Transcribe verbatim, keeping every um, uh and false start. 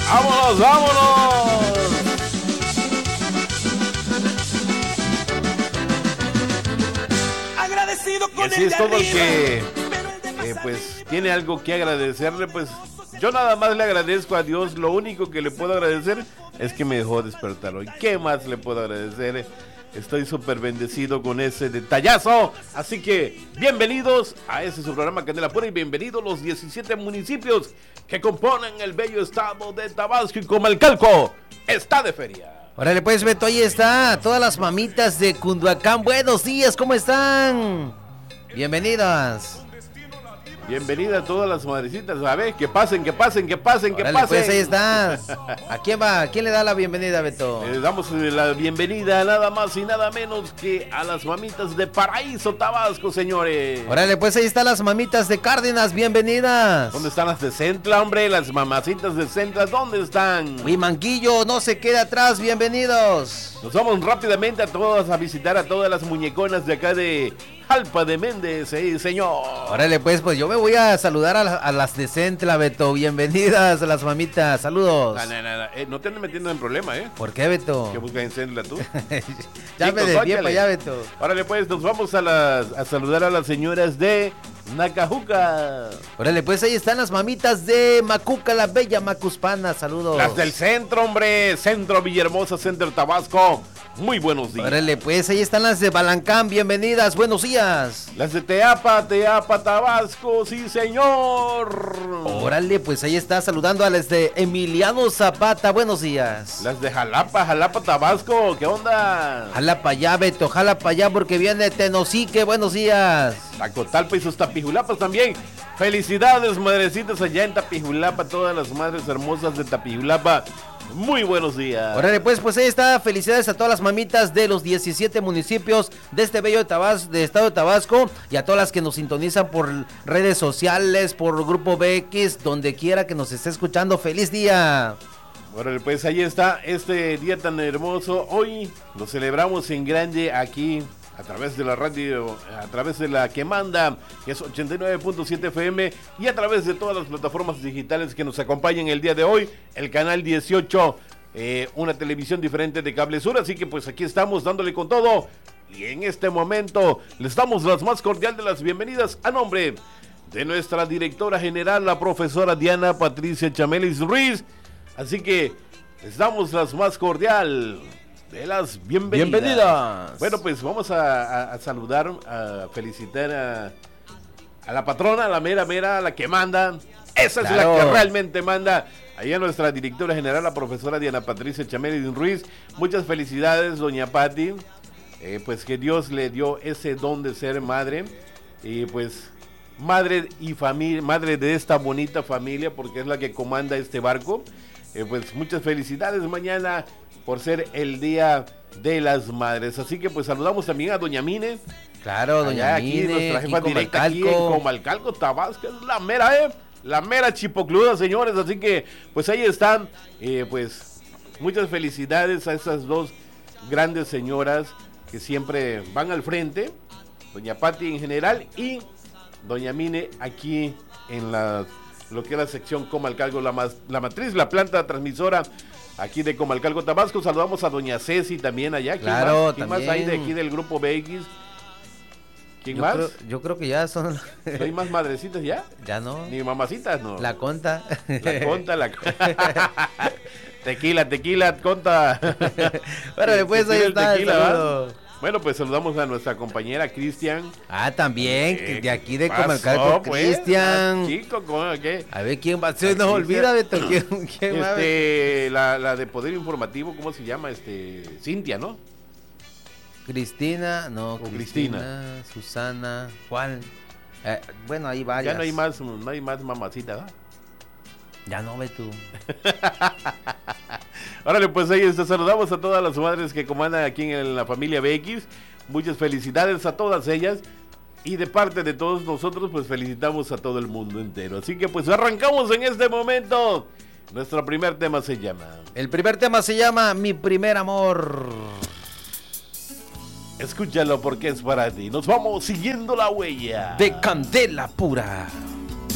¡Vámonos, vámonos! Agradecido con y así el es de todo el arriba, que pero el de más eh, pues arriba. tiene algo que agradecerle, pues yo nada más le agradezco a Dios. Lo único que le puedo agradecer es que me dejó despertar hoy. ¿Qué más le puedo agradecer? Estoy súper bendecido con ese detallazo. Así que bienvenidos a ese su programa Candela Pura y bienvenidos los diecisiete municipios que componen el bello estado de Tabasco. Y Comalcalco está de feria. Órale pues, Beto, ahí está, todas las mamitas de Cunduacán, buenos días, ¿cómo están? Bienvenidas. Bienvenida a todas las madrecitas, a ver, que pasen, que pasen, que pasen, que Órale, pasen. pues ahí está. ¿A quién va? ¿A quién le da la bienvenida, Beto? Le damos la bienvenida nada más y nada menos que a las mamitas de Paraíso, Tabasco, señores. Órale, pues ahí están las mamitas de Cárdenas, bienvenidas. ¿Dónde están las de Centla, hombre? Las mamacitas de Centla, ¿dónde están? Mi Manguillo no se queda atrás, bienvenidos. Nos vamos rápidamente a todas a visitar a todas las muñeconas de acá de Jalpa de Méndez, sí, señor. Órale, pues, pues yo me voy a saludar a, la- a las de Centla, Beto. Bienvenidas a las mamitas, saludos. No, no, no, no. Eh, no te andes metiendo en problema, ¿eh? ¿Por qué, Beto? ¿Qué buscas en Centla tú? Ya me Chicos, desvié para óyale. allá, Beto. Órale, pues, nos vamos a, las, a saludar a las señoras de Nacajuca. Órale, pues ahí están las mamitas de Macuca, la bella Macuspana, saludos. Las del centro, hombre. Centro Villahermosa, Centro Tabasco. Muy buenos días. Órale, pues ahí están las de Balancán, bienvenidas, buenos días. Las de Teapa, Teapa, Tabasco, sí, señor. Órale, pues ahí está saludando a las de Emiliano Zapata, buenos días. Las de Jalapa, Jalapa, Tabasco, ¿qué onda? Jala para allá, Beto, jala para allá porque viene Tenosique, buenos días. Tacotalpa y sus Tapijulapas también. Felicidades, madrecitas, allá en Tapijulapa, todas las madres hermosas de Tapijulapa. Muy buenos días. Órale, pues, pues ahí está, felicidades a todas las mamitas de los diecisiete municipios de este bello Tabas, de estado de Tabasco y a todas las que nos sintonizan por redes sociales, por Grupo B X, donde quiera que nos esté escuchando, feliz día. Órale, pues ahí está este día tan hermoso. Hoy lo celebramos en grande aquí a través de la radio, a través de la que manda, que es ochenta y nueve punto siete F M, y a través de todas las plataformas digitales que nos acompañan el día de hoy, el canal dieciocho, eh, una televisión diferente de Cable Sur, así que pues aquí estamos dándole con todo, y en este momento les damos las más cordiales de las bienvenidas a nombre de nuestra directora general, la profesora Diana Patricia Chamelis Ruiz, así que les damos las más cordial de las bienvenidas. Bienvenidas. Bueno, pues vamos a, a- a saludar, a felicitar a, a la patrona, a la mera mera, a la que manda. Esa es Claro. la que realmente manda. Allá nuestra directora general, la profesora Diana Patricia Chamelis Ruiz. Muchas felicidades, doña Patti. Eh, pues que Dios le dio ese don de ser madre. Y pues madre y familia, madre de esta bonita familia, porque es la que comanda este barco. Eh, pues muchas felicidades mañana por ser el Día de las Madres. Así que pues saludamos también a doña Mine. Claro, doña Allá, aquí, Mine, nuestra jefa aquí directa aquí en Comalcalco. Comalcalco, Tabasco, es la mera, eh, la mera chipocluda, señores, así que, pues ahí están, eh, pues, muchas felicidades a esas dos grandes señoras que siempre van al frente, doña Patti en general y doña Mine aquí en la, lo que es la sección Comalcalco, la, mas- la matriz, la planta transmisora aquí de Comalcalco, Tabasco. Saludamos a doña Ceci también allá. ¿Quién Claro, más? ¿Quién más hay de también. aquí del grupo B X? ¿Quién Yo más? creo, yo creo que ya son, ¿No hay más madrecitas ya? ya no, Ni mamacitas, no. la conta. La conta, la tequila, tequila, conta. Órale, pues ahí Tequila, está el tequila, ¿va? saludo. Bueno, pues saludamos a nuestra compañera Cristian. Ah, también, Eh, que de aquí de ¿qué pasó, Comalcalco, pues? Cristian. Ah, Chico, ¿cómo, qué? A ver quién va, se Ah, nos Cristian. olvida, Beto, quién, quién va. Este, la, la de Poder Informativo, ¿cómo se llama? Este, Cintia, ¿no? Cristina, no, O Cristina, Cristina. Susana, Juan. Eh, bueno, ahí varias. Ya no hay más, no hay más mamacita, ¿verdad? Ya no, Beto. Órale, pues ahí está, saludamos a todas las madres que comandan aquí en la familia B X. Muchas felicidades a todas ellas. Y de parte de todos nosotros, pues felicitamos a todo el mundo entero. Así que pues arrancamos en este momento. Nuestro primer tema se llama... El primer tema se llama Mi Primer Amor. Escúchalo porque es para ti. Nos vamos siguiendo la huella. De Candela Pura.